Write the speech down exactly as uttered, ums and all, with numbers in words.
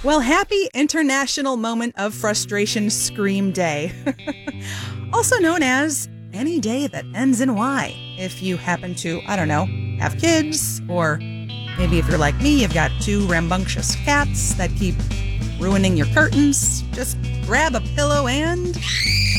Well, happy International Moment of Frustration Scream Day. Also known as any day that ends in Y. If you happen to, I don't know, have kids, or maybe if you're like me, you've got two rambunctious cats that keep ruining your curtains, just grab a pillow and